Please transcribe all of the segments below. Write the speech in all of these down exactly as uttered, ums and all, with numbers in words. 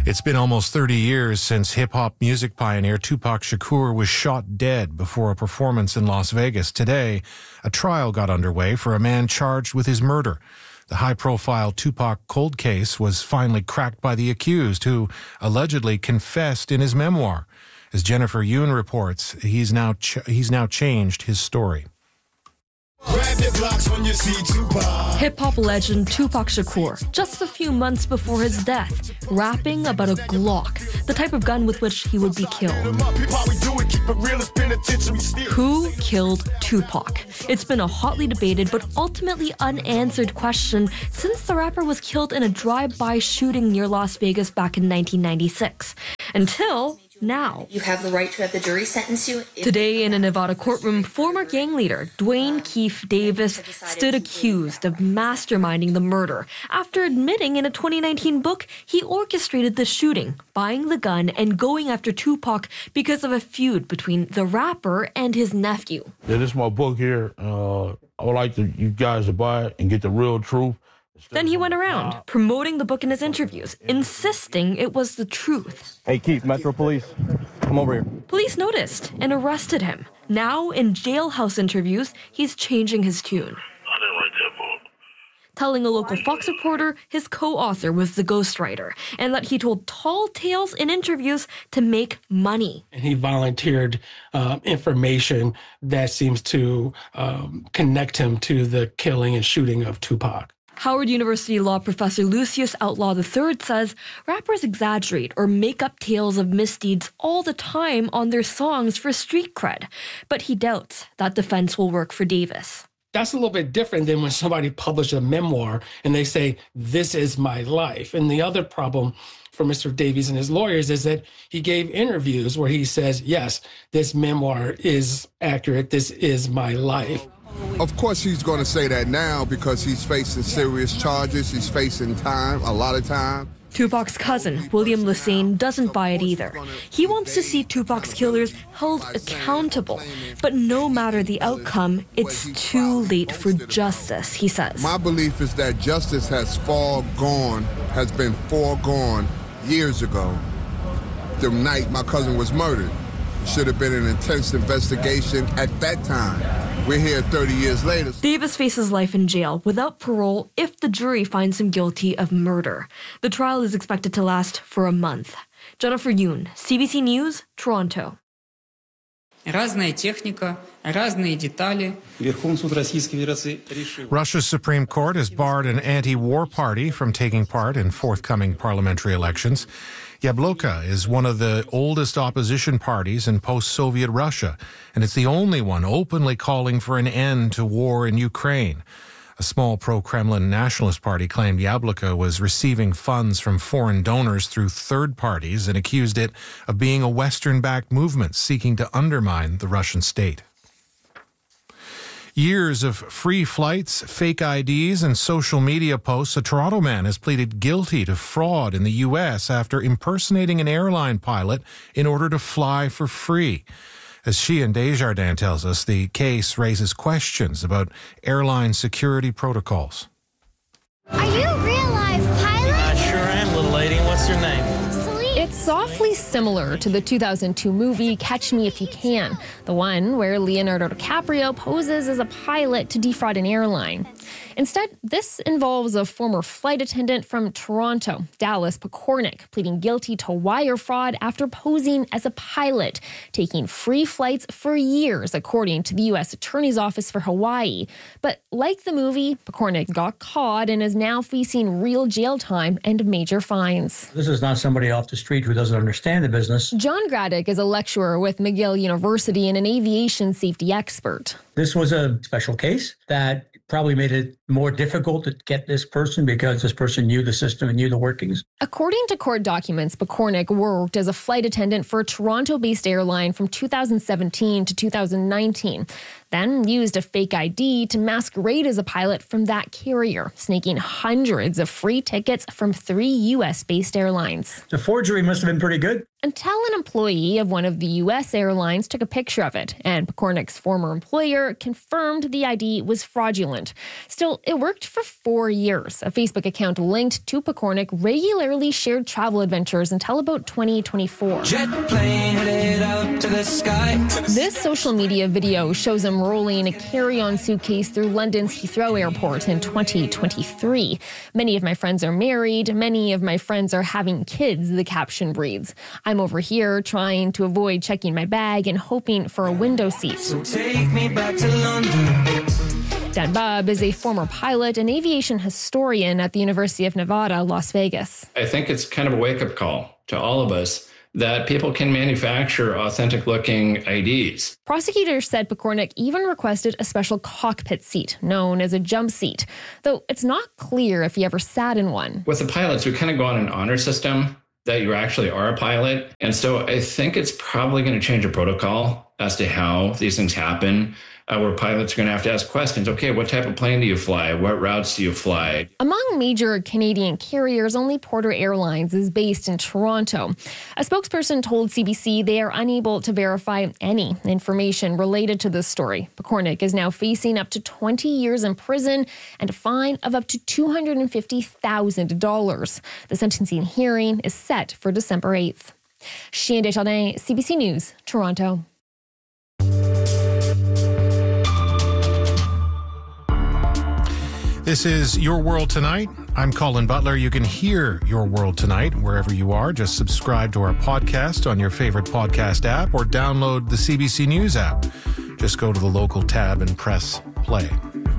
It's been almost thirty years since hip-hop music pioneer Tupac Shakur was shot dead before a performance in Las Vegas. Today, a trial got underway for a man charged with his murder. The high-profile Tupac cold case was finally cracked by the accused, who allegedly confessed in his memoir. As Jennifer Yoon reports, he's now ch- he's now changed his story. Hip-hop legend Tupac Shakur, just a few months before his death, rapping about a Glock, the type of gun with which he would be killed. Who killed Tupac? It's been a hotly debated but ultimately unanswered question since the rapper was killed in a drive-by shooting near Las Vegas back in nineteen ninety-six. Until now. You have the right to have the jury sentence you. Today in a Nevada courtroom, former gang leader Duane Keefe Davis stood accused of masterminding the murder after admitting in a twenty nineteen book he orchestrated the shooting, buying the gun, and going after Tupac because of a feud between the rapper and his nephew. Yeah, this is my book here. Uh, I would like to, you guys to buy it and get the real truth. Then he went around, promoting the book in his interviews, insisting it was the truth. Hey, Keith, Metro Police, come over here. Police noticed and arrested him. Now, in jailhouse interviews, he's changing his tune. I didn't write that book. Telling a local Fox reporter his co-author was the ghostwriter, and that he told tall tales in interviews to make money. And he volunteered uh, information that seems to um, connect him to the killing and shooting of Tupac. Howard University law professor Lucius Outlaw the third says rappers exaggerate or make up tales of misdeeds all the time on their songs for street cred. But he doubts that defense will work for Davis. That's a little bit different than when somebody published a memoir and they say, this is my life. And the other problem for Mister Davies and his lawyers is that he gave interviews where he says, yes, this memoir is accurate. This is my life. Of course he's going to say that now because he's facing serious charges. He's facing time, a lot of time. Tupac's cousin, William Lesane, doesn't buy it either. He wants to see Tupac's killers held accountable. But no matter the outcome, it's too late for justice, he says. My belief is that justice has foregone, has been foregone years ago. The night my cousin was murdered. Should have been an intense investigation at that time. We're here thirty years later. Davis faces life in jail without parole if the jury finds him guilty of murder. The trial is expected to last for a month. Jennifer Yoon, C B C News, Toronto. Разная техника, разные детали. Russia's Supreme Court has barred an anti-war party from taking part in forthcoming parliamentary elections. Yabloka is one of the oldest opposition parties in post-Soviet Russia, and it's the only one openly calling for an end to war in Ukraine. A small pro-Kremlin nationalist party claimed Yabloka was receiving funds from foreign donors through third parties and accused it of being a Western-backed movement seeking to undermine the Russian state. Years of free flights, fake I Ds, and social media posts, a Toronto man has pleaded guilty to fraud in the U S after impersonating an airline pilot in order to fly for free. As Sheehan Desjardins tells us, the case raises questions about airline security protocols. Are you a real-life pilot? I sure am, little lady. What's your name? It's softly similar to the two thousand two movie Catch Me If You Can, the one where Leonardo DiCaprio poses as a pilot to defraud an airline. Instead, this involves a former flight attendant from Toronto, Dallas Pokornik, pleading guilty to wire fraud after posing as a pilot, taking free flights for years, according to the U S Attorney's Office for Hawaii. But like the movie, Pokornik got caught and is now facing real jail time and major fines. This is not somebody off the street who doesn't understand the business. John Graddick is a lecturer with McGill University and an aviation safety expert. This was a special case that probably made it more difficult to get this person because this person knew the system and knew the workings. According to court documents, Pokornik worked as a flight attendant for a Toronto-based airline from two thousand seventeen to two thousand nineteen. then used a fake I D to masquerade as a pilot from that carrier, snaking hundreds of free tickets from three U S-based airlines. The forgery must have been pretty good. Until an employee of one of the U S airlines took a picture of it, and Pekornik's former employer confirmed the I D was fraudulent. Still, it worked for four years. A Facebook account linked to Pekornik regularly shared travel adventures until about twenty twenty-four. Jet plane headed up to the sky. This social media video shows him rolling a carry-on suitcase through London's Heathrow Airport in twenty twenty-three. Many of my friends are married. Many of my friends are having kids, the caption reads. I'm over here trying to avoid checking my bag and hoping for a window seat. So take me back to London. Dan Bubb is a former pilot and aviation historian at the University of Nevada, Las Vegas. I think it's kind of a wake-up call to all of us that people can manufacture authentic-looking I Ds. Prosecutors said Pekornik even requested a special cockpit seat, known as a jump seat, though it's not clear if he ever sat in one. With the pilots, we kind of go on an honor system that you actually are a pilot. And so I think it's probably going to change a protocol as to how these things happen, uh, where pilots are going to have to ask questions. Okay, what type of plane do you fly? What routes do you fly? Among major Canadian carriers, only Porter Airlines is based in Toronto. A spokesperson told C B C they are unable to verify any information related to this story. Pekornik is now facing up to twenty years in prison and a fine of up to two hundred fifty thousand dollars. The sentencing hearing is set for December eighth. Chien Desjardins, C B C News, Toronto. This is Your World Tonight. I'm Colin Butler. You can hear Your World Tonight wherever you are. Just subscribe to our podcast on your favorite podcast app or download the C B C News app. Just go to the local tab and press play.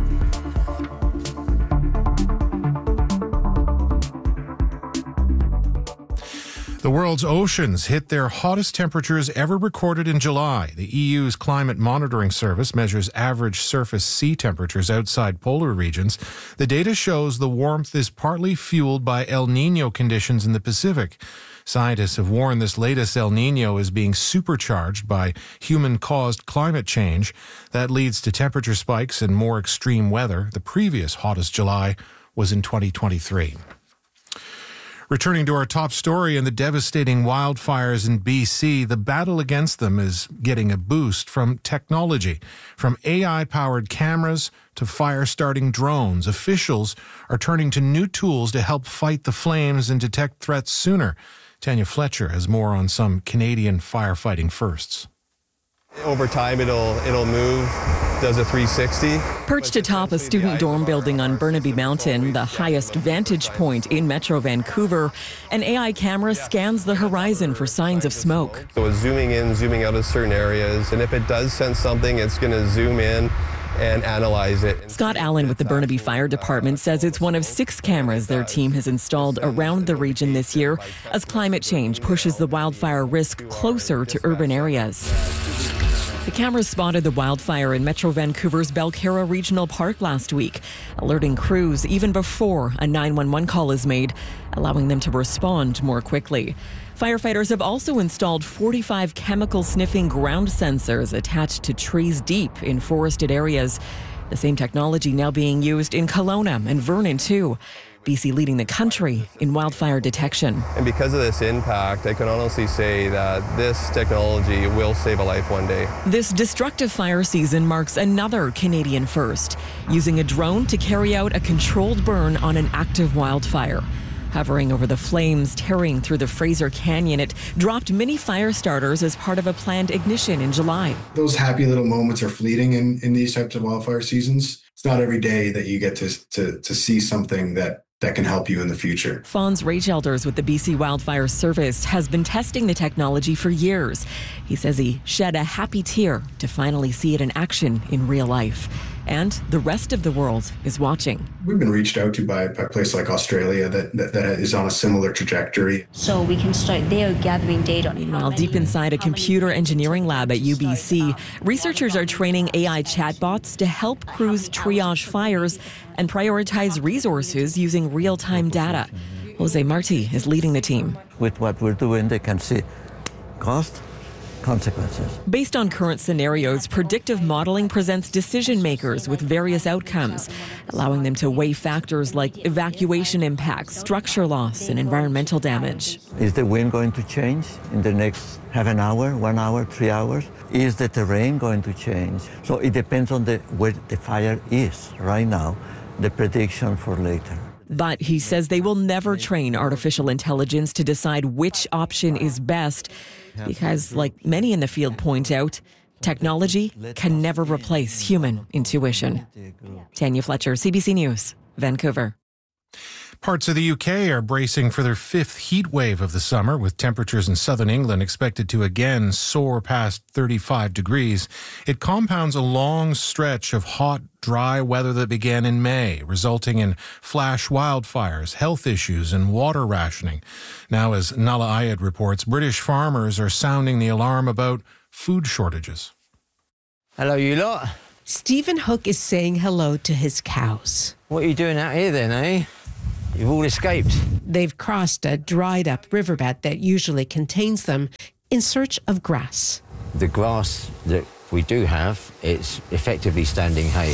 The world's oceans hit their hottest temperatures ever recorded in July. The E U's Climate Monitoring Service measures average surface sea temperatures outside polar regions. The data shows the warmth is partly fueled by El Niño conditions in the Pacific. Scientists have warned this latest El Niño is being supercharged by human-caused climate change. That leads to temperature spikes and more extreme weather. The previous hottest July was in twenty twenty-three. Returning to our top story and the devastating wildfires in B C, the battle against them is getting a boost from technology. From A I-powered cameras to fire-starting drones, officials are turning to new tools to help fight the flames and detect threats sooner. Tanya Fletcher has more on some Canadian firefighting firsts. Over time, it'll it'll move, does a three sixty. Perched atop a student dorm building on Burnaby Mountain, the highest vantage point in Metro Vancouver, an A I camera scans the horizon for signs of smoke. So it's zooming in, zooming out of certain areas, and if it does sense something, it's going to zoom in and analyze it. Scott Allen with the Burnaby Fire Department says it's one of six cameras their team has installed around the region this year as climate change pushes the wildfire risk closer to urban areas. The cameras spotted the wildfire in Metro Vancouver's Belcarra Regional Park last week, alerting crews even before a nine one one call is made, allowing them to respond more quickly. Firefighters have also installed forty-five chemical-sniffing ground sensors attached to trees deep in forested areas. The same technology now being used in Kelowna and Vernon, too. B C leading the country in wildfire detection. And because of this impact, I can honestly say that this technology will save a life one day. This destructive fire season marks another Canadian first, using a drone to carry out a controlled burn on an active wildfire. Hovering over the flames tearing through the Fraser Canyon, it dropped mini fire starters as part of a planned ignition in July. Those happy little moments are fleeting in, in these types of wildfire seasons. It's not every day that you get to, to, to see something that that can help you in the future. Fons Raychelders with the B C Wildfire Service has been testing the technology for years. He says he shed a happy tear to finally see it in action in real life. And the rest of the world is watching. We've been reached out to by, by a place like Australia that, that, that is on a similar trajectory. So we can start there gathering data. Meanwhile, deep inside a computer engineering lab at U B C, researchers are training A I chatbots to help crews triage fires and prioritize resources using real-time data. Jose Marti is leading the team. With what we're doing, they can see cost, consequences. Based on current scenarios, predictive modeling presents decision makers with various outcomes, allowing them to weigh factors like evacuation impacts, structure loss, and environmental damage. Is the wind going to change in the next half an hour, one hour, three hours? Is the terrain going to change? So it depends on the where the fire is right now, the prediction for later. But he says they will never train artificial intelligence to decide which option is best because, like many in the field point out, technology can never replace human intuition. Tanya Fletcher, C B C News, Vancouver. Parts of the U K are bracing for their fifth heat wave of the summer, with temperatures in southern England expected to again soar past thirty-five degrees. It compounds a long stretch of hot, dry weather that began in May, resulting in flash wildfires, health issues, and water rationing. Now, as Nala Ayed reports, British farmers are sounding the alarm about food shortages. Hello, you lot. Stephen Hook is saying hello to his cows. What are you doing out here then, eh? You've all escaped. They've crossed a dried-up riverbed that usually contains them in search of grass. The grass that we do have, it's effectively standing hay.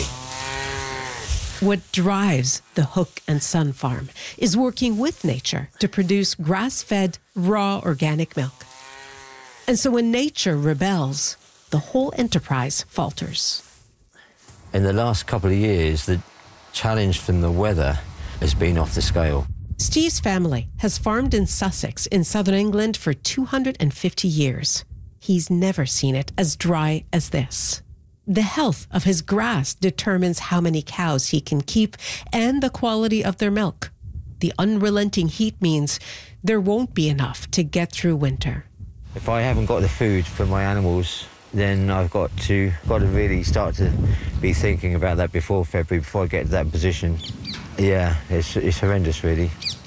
What drives the Hook and Son farm is working with nature to produce grass-fed, raw organic milk. And so when nature rebels, the whole enterprise falters. In the last couple of years, the challenge from the weather has been off the scale. Steve's family has farmed in Sussex in southern England for two hundred fifty years. He's never seen it as dry as this. The health of his grass determines how many cows he can keep and the quality of their milk. The unrelenting heat means there won't be enough to get through winter. If I haven't got the food for my animals, then I've got to got to really start to be thinking about that before February, before I get to that position. Yeah, it's, it's horrendous, really.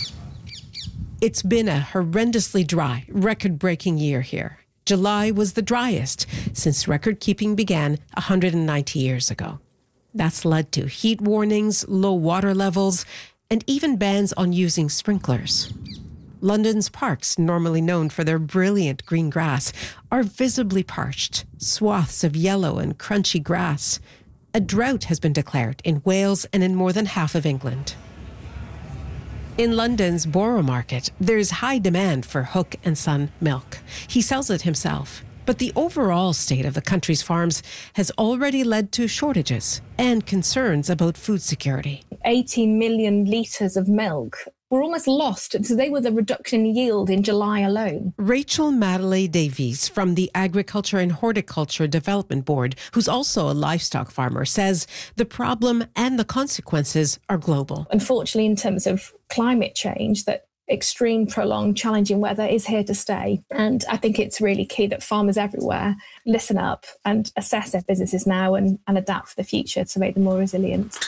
It's been a horrendously dry, record-breaking year here. July was the driest since record-keeping began one hundred ninety years ago. That's led to heat warnings, low water levels, and even bans on using sprinklers. London's parks, normally known for their brilliant green grass, are visibly parched, swaths of yellow and crunchy grass. A drought has been declared in Wales and in more than half of England. In London's Borough Market, there's high demand for Hook and Son milk. He sells it himself. But the overall state of the country's farms has already led to shortages and concerns about food security. eighty million litres of milk were almost lost today with a reduction in yield in July alone. Rachel Madeleine Davies from the Agriculture and Horticulture Development Board, who's also a livestock farmer, says the problem and the consequences are global. Unfortunately, in terms of climate change, that extreme, prolonged, challenging weather is here to stay. And I think it's really key that farmers everywhere listen up and assess their businesses now and, and adapt for the future to make them more resilient.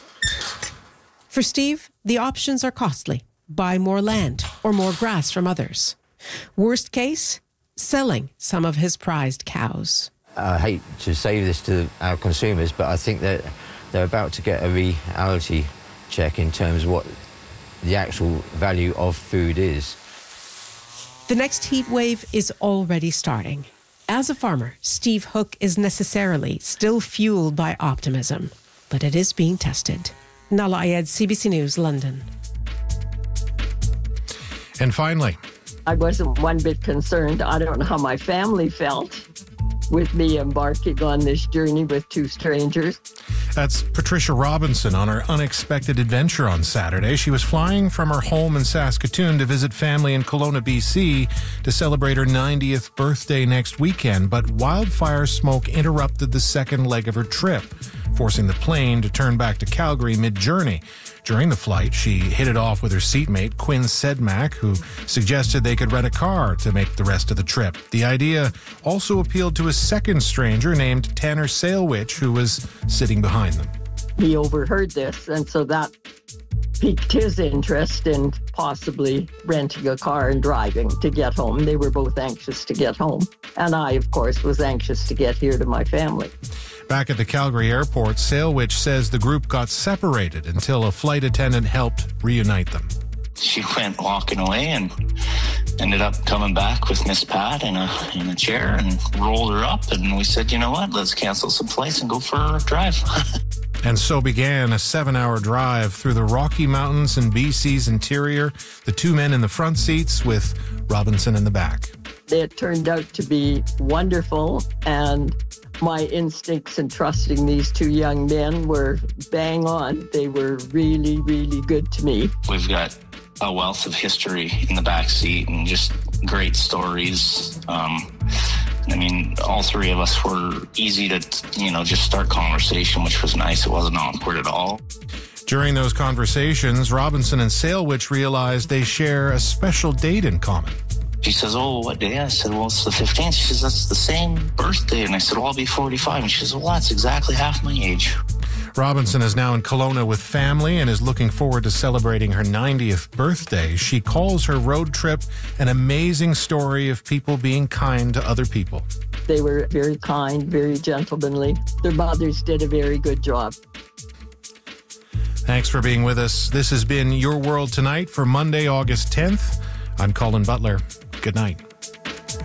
For Steve, the options are costly. Buy more land or more grass from others. Worst case, selling some of his prized cows. I hate to say this to our consumers, but I think that they're about to get a reality check in terms of what the actual value of food is. The next heat wave is already starting. As a farmer, Steve Hook is necessarily still fueled by optimism, but it is being tested. Nala Ayed, C B C News, London. And finally, I wasn't one bit concerned. I don't know how my family felt with me embarking on this journey with two strangers. That's Patricia Robinson on her unexpected adventure on Saturday. She was flying from her home in Saskatoon to visit family in Kelowna, B C to celebrate her ninetieth birthday next weekend, but wildfire smoke interrupted the second leg of her trip, forcing the plane to turn back to Calgary mid-journey. During the flight, she hit it off with her seatmate, Quinn Sedmak, who suggested they could rent a car to make the rest of the trip. The idea also appealed to a second stranger named Tanner Salewich, who was sitting behind them. He overheard this, and so that piqued his interest in possibly renting a car and driving to get home. They were both anxious to get home, and I, of course, was anxious to get here to my family. Back at the Calgary airport, Salewich says the group got separated until a flight attendant helped reunite them. She went walking away, and ended up coming back with Miss Pat in a, in a chair and rolled her up. And we said, you know what, let's cancel some flights and go for a drive. And so began a seven-hour drive through the Rocky Mountains in B C's interior, the two men in the front seats with Robinson in the back. It turned out to be wonderful, and my instincts in trusting these two young men were bang on. They were really, really good to me. We've got a wealth of history in the back seat and just great stories. Um, I mean, all three of us were easy to, you know, just start conversation, which was nice. It wasn't awkward at all. During those conversations, Robinson and Salewich realized they share a special date in common. She says, oh, what day? I said, well, it's the fifteenth. She says, that's the same birthday. And I said, well, I'll be forty-five. And she says, well, that's exactly half my age. Robinson is now in Kelowna with family and is looking forward to celebrating her ninetieth birthday. She calls her road trip an amazing story of people being kind to other people. They were very kind, very gentlemanly. Their mothers did a very good job. Thanks for being with us. This has been Your World Tonight for Monday, August tenth. I'm Colin Butler. Good night.